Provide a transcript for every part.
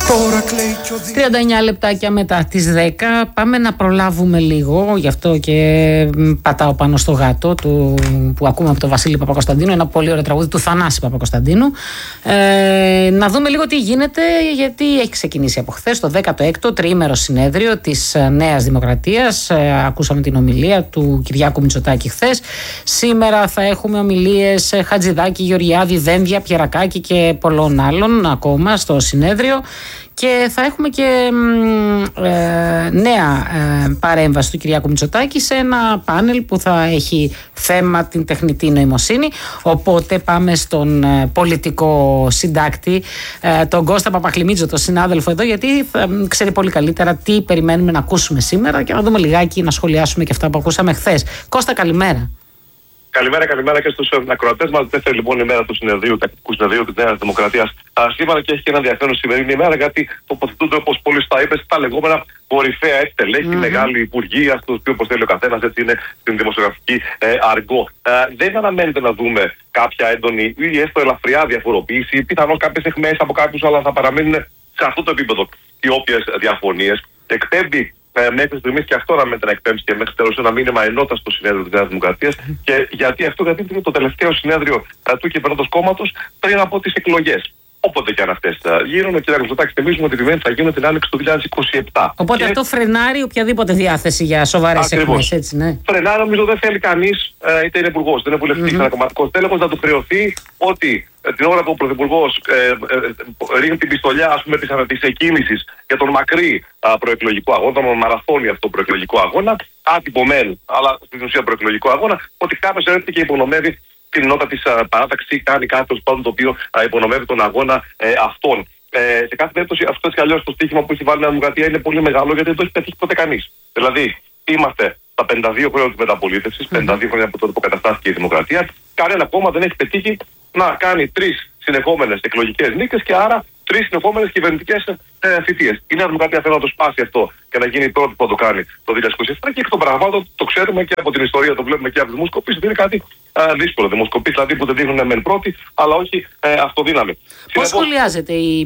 39 λεπτάκια μετά τις 10. Πάμε να προλάβουμε λίγο. Γι' αυτό και πατάω πάνω στο γάτο που ακούμε από τον Βασίλη Παπακοσταντίνου. Ένα πολύ ωραίο τραγούδι του Θανάση Παπακοσταντίνου. Να δούμε λίγο τι γίνεται, γιατί έχει ξεκινήσει από χθες το 16ο τριήμερο συνέδριο της Νέας Δημοκρατίας. Ακούσαμε την ομιλία του Κυριάκου Μητσοτάκη χθες. Σήμερα θα έχουμε ομιλίες Χατζηδάκη, Γεωργιάδη, Δένδια, Πιερακάκη και πολλών άλλων ακόμα στο συνέδριο. Και θα έχουμε και νέα παρέμβαση του Κυριάκου Μητσοτάκη σε ένα πάνελ που θα έχει θέμα την τεχνητή νοημοσύνη. Οπότε πάμε στον πολιτικό συντάκτη, τον Κώστα Παπαχλημίτζο, τον συνάδελφο εδώ, γιατί ξέρει πολύ καλύτερα τι περιμένουμε να ακούσουμε σήμερα και να δούμε λιγάκι, να σχολιάσουμε και αυτά που ακούσαμε χθες. Κώστα, καλημέρα. Καλημέρα και στους ακροατές μας. Δεύτερη λοιπόν ημέρα του συνεδρίου, τακτικού συνεδρίου της Νέας Δημοκρατίας σήμερα, και έχει και ένα ενδιαφέρον σημερινή ημέρα, γιατί τοποθετούνται, όπως πολύ στα είπες, τα λεγόμενα κορυφαία στελέχη, μεγάλη υπουργεία, στους οποίους, όπως θέλει ο καθένας, έτσι είναι στην δημοσιογραφική αργό. Δεν αναμένεται να δούμε κάποια έντονη ή έστω ελαφριά διαφοροποίηση, ή πιθανώς κάποιες αιχμές από κάποιους, αλλά θα παραμείνουν σε αυτό το επίπεδο οι όποιες διαφωνίες. Εκπέμπει μέχρι στιγμής και αυτό να μην να εκπέμψει και μέχρι τέλος ένα μήνυμα ενότητας στο συνέδριο της Νέας Δημοκρατίας. Και γιατί είναι το τελευταίο συνέδριο του κυβερνώντος κόμματος πριν από τις εκλογές. Όποτε και αν αυτές γίνουν, ο κ. Μητσοτάκης, θυμίζουμε ότι η κυβέρνηση θα γίνει την άνοιξη του 2027. Οπότε αυτό φρενάρει οποιαδήποτε διάθεση για σοβαρές εκλογές, έτσι, ναι. Φρενάρει, νομίζω δεν θέλει κανείς, είτε είναι υπουργός, είτε είναι βουλευτής, είτε είναι κομματικός τέλεχος, να του χρεωθεί ότι την ώρα που ο πρωθυπουργός ρίχνει την πιστολιά, ας πούμε, της εκκίνησης για τον μακρύ προεκλογικό αγώνα, τον μαραθώνι αυτό προεκλογικό αγώνα, άτυπο μεν, αλλά στην ουσία προεκλογικό αγώνα, ότι κάποιος έρχεται και υπονομεύει την νότα της παράταξης ή κάνει κάτι τέλος πάντων το οποίο υπονομεύει τον αγώνα αυτόν. Σε κάθε περίπτωση, αυτό έτσι κι αλλιώς το στοίχημα που έχει βάλει η Νέα Δημοκρατία είναι πολύ μεγάλο, γιατί δεν το έχει πετύχει ποτέ κανείς. Δηλαδή, είμαστε στα 52 χρόνια της μεταπολίτευσης, 52 χρόνια από τότε που καταστάθηκε η Δημοκρατία. Κανένα κόμμα δεν έχει πετύχει να κάνει 3 συνεχόμενες εκλογικές νίκες και άρα 3 συνεχόμενες κυβερνητικές θητείες. Η Νέα Δημοκρατία θέλει να το σπάσει αυτό και να γίνει η πρώτη που θα το κάνει το 2027, και εκ των πραγμάτων το ξέρουμε και από την ιστορία, το βλέπουμε και από τις δημοσκοπήσεις, ότι είναι κάτι δύσκολο. Δημοσκοπήσεις δηλαδή που δεν δείχνουν μεν πρώτη, αλλά όχι αυτοδύναμη. Πώς σχολιάζεται η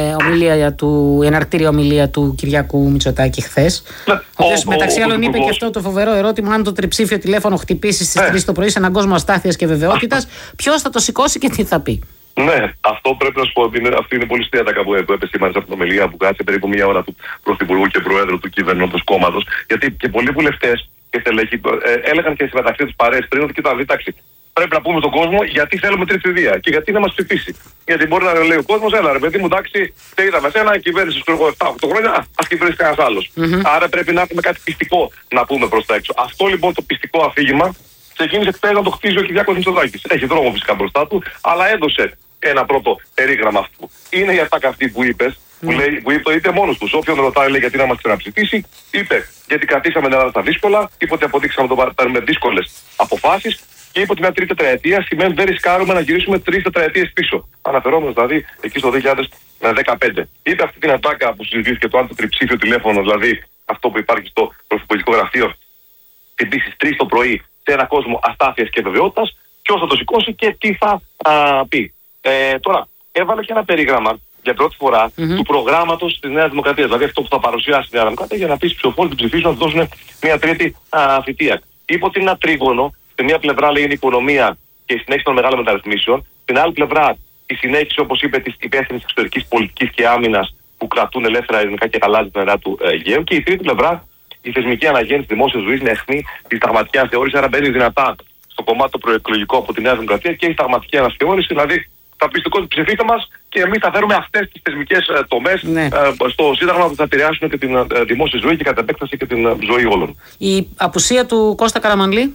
εναρκτήρια ομιλία του Κυριάκου Μητσοτάκη χθες? Ο οποίος μεταξύ άλλων είπε και αυτό το φοβερό ερώτημα: αν το τριψήφιο τηλέφωνο χτυπήσει στις 3 το πρωί σε έναν κόσμο αστάθειας και βεβαιότητας, ποιος θα το σηκώσει και τι θα πει? Ναι, αυτό πρέπει να σου πω. Αυτή είναι πολύ στιατάκα που επεσήμανες από την ομιλία που κάτσε περίπου μία ώρα του Πρωθυπουργού και Προέδρου του κυβερνώντος κόμματος. Γιατί και πολλοί βουλευτές και στελέχοι έλεγαν και μεταξύ τους παρέες πριν ότι κοιτάξτε, εντάξει, πρέπει να πούμε στον κόσμο γιατί θέλουμε τρίτη θητεία και γιατί να μας ψηφίσει. Γιατί μπορεί να λέει ο κόσμος, έλα ρε παιδί μου, εντάξει, τε είδαμε σένα, κυβέρνηση σου 7-8 χρόνια, ας κυβερνήσει κανένας άλλος. Άρα πρέπει να έχουμε κάτι πιστικό να πούμε προς τα έξω. Αυτό λοιπόν το πιστικό αφήγημα ξεκίνησε χθες να το χτίζει ο Κυριάκος Μητσοτάκης. Έχει δρόμο φυσικά μπροστά του, αλλά έδωσε ένα πρώτο περίγραμμα αυτού. Είναι η ατάκα αυτή που είπες, που είπε είτε μόνος του. Όποιον ρωτάει, λέει γιατί να μας ξαναψηφίσει, είπε γιατί κρατήσαμε την Ελλάδα στα δύσκολα, είπε ότι αποδείξαμε να το πάρουμε δύσκολες αποφάσεις, και είπε ότι μια τρίτη τετραετία σημαίνει δεν ρισκάρουμε να γυρίσουμε 3 τετραετίες πίσω. Αναφερόμενος δηλαδή εκεί στο 2015. Είπε αυτή την ατάκα που συζητήθηκε, το άλλο τριψήφιο τηλέφωνο, δηλαδή αυτό που υπάρχει στο Πρωθυπουργικό Γραφείο, επίσης 3 το πρωί σε ένα κόσμο αστάθειας και βεβαιότητας, ποιος θα το σηκώσει και τι θα πει. Τώρα, έβαλε και ένα περίγραμμα για πρώτη φορά του προγράμματος της Νέας Δημοκρατίας. Δηλαδή αυτό που θα παρουσιάσει η Νέα Δημοκρατία για να πει στους ψηφοφόρους την ψηφίσουν να του δώσουν μια τρίτη θητεία. Είπε ότι είναι ένα τρίγωνο. Στην μία πλευρά λέει είναι η οικονομία και η συνέχιση των μεγάλων μεταρρυθμίσεων. Στην άλλη πλευρά η συνέχιση, όπως είπε, της υπεύθυνης εξωτερικής πολιτικής και άμυνας που κρατούν ελεύθερα ειρηνικά και γαλάζια την νερά του Αιγαίου. Και η τρίτη πλευρά η θεσμική αναγέννηση της δημόσιας ζωής, με αιχμή τη συνταγματική αναθεώρηση. Άρα μπαίνει δυνατά στο κομμάτι το προεκλογικό από τη Νέα Δημοκρατία και η συνταγματική αναθεώρηση, δηλαδή θα πει στον κόσμο ψηφίστε μας και εμείς θα φέρουμε αυτές τις θεσμικές τομές στο Σύνταγμα που θα επηρεάσουν και την δημόσια ζωή και κατ' επέκταση και την ζωή όλων. Η απουσία του Κώστα Καραμανλή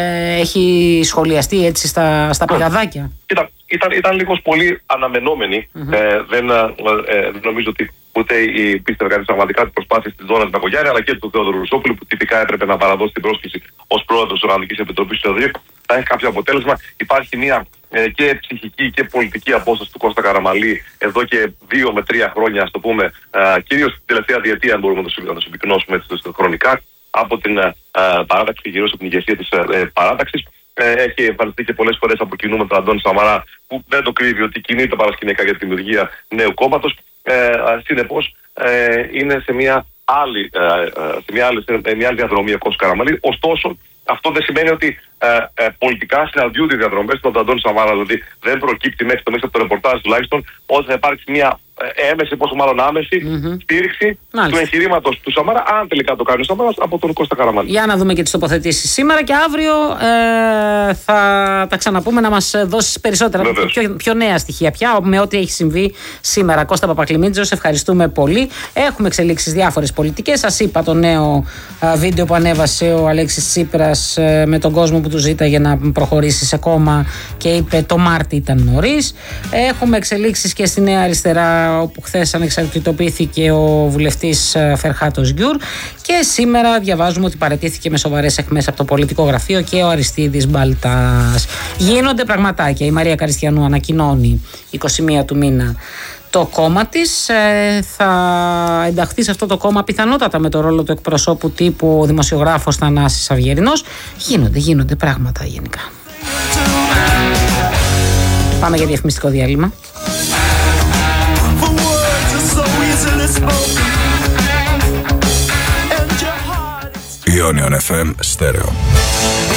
έχει σχολιαστεί έτσι στα πηγαδάκια? Ήταν λίγο πολύ αναμενόμενη. Δεν νομίζω ότι ούτε πίστευε κανείς πραγματικά τις προσπάθειες της Δόνας Μπακογιάννη αλλά και του Θεόδωρου Ρουσόπουλου, που τυπικά έπρεπε να παραδώσει την πρόσκληση ως πρόεδρος της Οργανωτικής Επιτροπής του Συνεδρίου. Θα έχει κάποιο αποτέλεσμα. Υπάρχει μια και ψυχική και πολιτική απόσταση του Κώστα Καραμανλή εδώ και 2 με 3 χρόνια, ας το πούμε, κυρίως την τελευταία διετία, αν μπορούμε να το συμπυκνώσουμε χρονικά, από την παράταξη και κυρίως από την ηγεσία της παράταξης. Έχει εμφανιστεί και πολλές φορές από κοινού με τον Αντώνη Σαμαρά, που δεν το κρύβει ότι κινείται παρασκηνιακά για τη δημιουργία νέου κόμματος. Συνεπώς είναι σε μια άλλη διαδρομή ο Κώστας Καραμανλής. Ωστόσο, αυτό δεν σημαίνει ότι πολιτικά συναντιούνται οι διαδρομές του Αντώνη Σαμάρα. Δηλαδή δεν προκύπτει μέχρι το μέσα από το ρεπορτάζ τουλάχιστον ότι θα υπάρξει μια έμεση, πόσο μάλλον άμεση στήριξη του εγχειρήματος του Σαμάρα, αν τελικά το κάνει ο Σαμάρας, από τον Κώστα Καραμανλή. Για να δούμε και τις τοποθετήσεις σήμερα και αύριο θα τα ξαναπούμε να μας δώσεις περισσότερα, πιο νέα στοιχεία πια με ό,τι έχει συμβεί σήμερα. Κώστα Παπακλημίτζο, σε ευχαριστούμε πολύ. Έχουμε εξελίξεις διάφορες πολιτικές. Σας είπα το νέο βίντεο που ανέβασε ο Αλέξης Τσίπρας με τον κόσμο που του ζήταγε να προχωρήσει σε κόμμα και είπε το Μάρτι ήταν νωρίς. Έχουμε εξελίξεις και στη Νέα Αριστερά, όπου χθες ανεξαρτητοποιήθηκε ο βουλευτής Φερχάτος Γκιουρ, και σήμερα διαβάζουμε ότι παραιτήθηκε με σοβαρές αιχμές από το πολιτικό γραφείο και ο Αριστίδης Μπαλτάς. Γίνονται πραγματάκια. Η Μαρία Καριστιανού ανακοινώνει 21 του μήνα το κόμμα της, θα ενταχθεί σε αυτό το κόμμα πιθανότατα με το ρόλο του εκπροσώπου τύπου ο δημοσιογράφος Θανάσης Αυγερινός. Γίνονται πράγματα γενικά. Πάμε για διαφημιστικό διάλειμμα. Ionion FM Stereo.